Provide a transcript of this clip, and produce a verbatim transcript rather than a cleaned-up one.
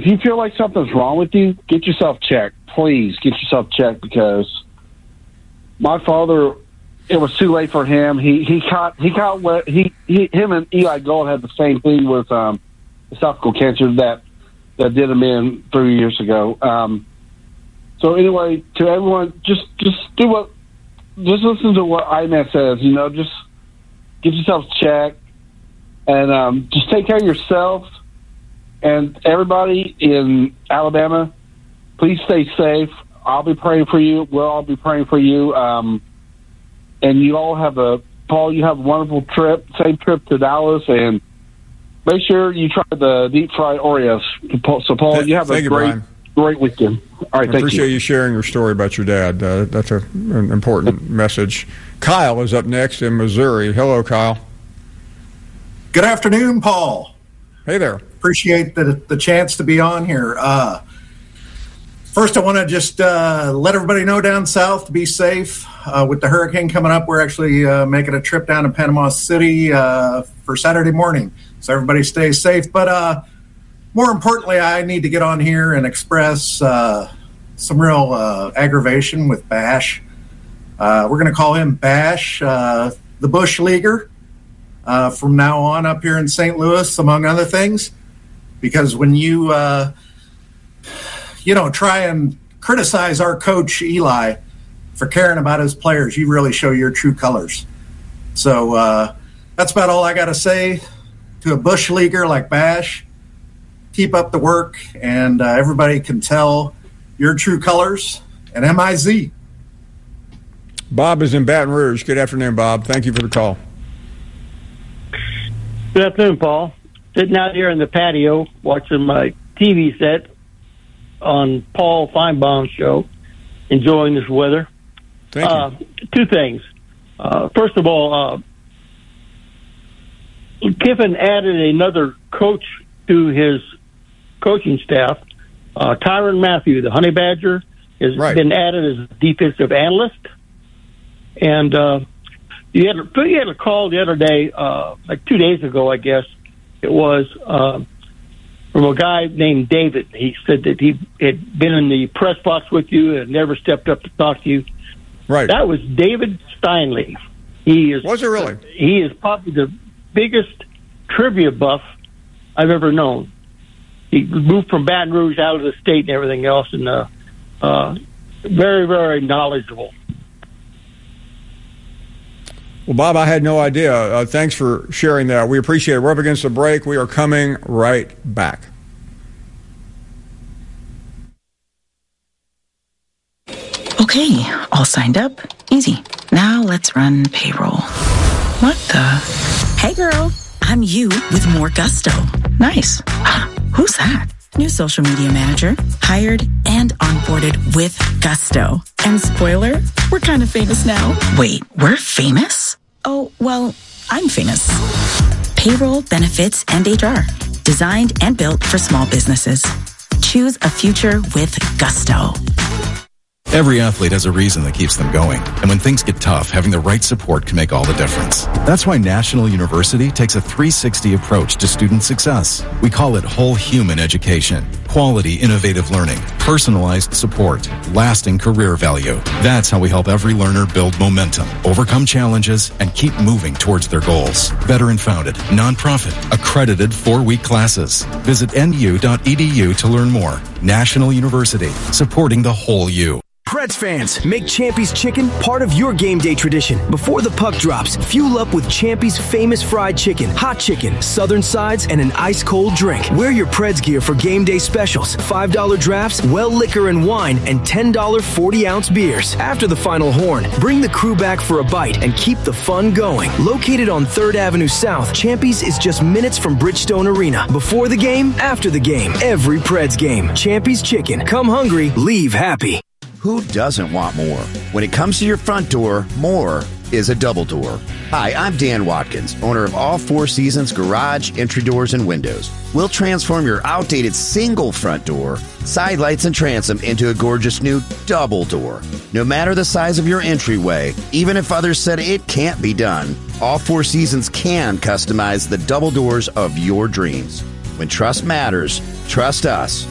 if you feel like something's wrong with you, get yourself checked. Please get yourself checked, because my father, it was too late for him. He he caught he caught he, he him and Eli Gold had the same thing with um, esophageal cancer that that did him in three years ago. Um, so anyway, to everyone, just just do what, just listen to what I M A says. You know, just get yourself checked and um, just take care of yourself. And everybody in Alabama, please stay safe. I'll be praying for you. We'll all be praying for you. Um, and you all have a, Paul, you have a wonderful trip, safe trip to Dallas, and make sure you try the deep fried Oreos. So, Paul, you have thank a you, great, Brian. great weekend. All right, I thank appreciate you. you sharing your story about your dad. Uh, that's a, an important message. Kyle is up next in Missouri. Hello, Kyle. Good afternoon, Paul. Hey there. Appreciate the the chance to be on here. Uh, first, I want to just uh, let everybody know down south to be safe. Uh, with the hurricane coming up, we're actually uh, making a trip down to Panama City uh, for Saturday morning. So everybody stay safe. But uh, more importantly, I need to get on here and express uh, some real uh, aggravation with Bash. Uh, we're going to call him Bash, uh, the Bush Leaguer, uh, from now on up here in Saint Louis, among other things. Because when you, uh, you know, try and criticize our coach, Eli, for caring about his players, you really show your true colors. So uh, that's about all I got to say to a Bush Leaguer like Bash. Keep up the work, and uh, everybody can tell your true colors, and M I Z. Bob is in Baton Rouge. Good afternoon, Bob. Thank you for the call. Good afternoon, Paul. Sitting out here in the patio watching my T V set on Paul Feinbaum's show, enjoying this weather. Thank you. Uh, two things. Uh, first of all, uh, Kiffin added another coach to his coaching staff. Uh, Tyrann Mathieu, the Honey Badger, has Right. been added as a defensive analyst. And uh, you, had a, you had a call the other day, uh, like two days ago, I guess. It was uh, from a guy named David. He said that he had been in the press box with you and never stepped up to talk to you. Right. That was David Steinle. He is. Was it really? He is probably the biggest trivia buff I've ever known. He moved from Baton Rouge out of the state and everything else, and uh, uh, very, very knowledgeable. Well, Bob, I had no idea. Uh, thanks for sharing that. We appreciate it. We're up against the break. We are coming right back. Okay, all signed up. Easy. Now let's run payroll. What the? Hey, girl. I'm you with more gusto. Nice. Who's that? New social media manager. Hired and onboarded with gusto. And spoiler, we're kind of famous now. Wait, we're famous? Oh, well, I'm famous. Payroll, benefits, and H R. Designed and built for small businesses. Choose a future with gusto. Every athlete has a reason that keeps them going. And when things get tough, having the right support can make all the difference. That's why National University takes a three sixty approach to student success. We call it whole human education. Quality, innovative learning, personalized support, lasting career value. That's how we help every learner build momentum, overcome challenges, and keep moving towards their goals. Veteran-founded, nonprofit, accredited four-week classes. Visit N U dot E D U to learn more. National University, supporting the whole you. Preds fans, make Champy's Chicken part of your game day tradition. Before the puck drops, fuel up with Champy's famous fried chicken, hot chicken, southern sides, and an ice-cold drink. Wear your Preds gear for game day specials, five dollar drafts, well liquor and wine, and ten dollar forty-ounce beers. After the final horn, bring the crew back for a bite and keep the fun going. Located on third Avenue South, Champy's is just minutes from Bridgestone Arena. Before the game, after the game, every Preds game. Champy's Chicken. Come hungry, leave happy. Who doesn't want more? When it comes to your front door, more is a double door. Hi, I'm Dan Watkins, owner of All Four Seasons Garage, Entry Doors, and Windows. We'll transform your outdated single front door, side lights, and transom into a gorgeous new double door. No matter the size of your entryway, even if others said it can't be done, All Four Seasons can customize the double doors of your dreams. When trust matters, trust us.